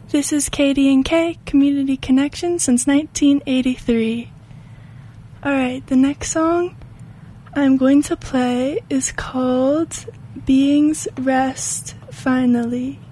This is KD&K, Community Connection since 1983. Alright, the next song I'm going to play is called Being's Rest Finally.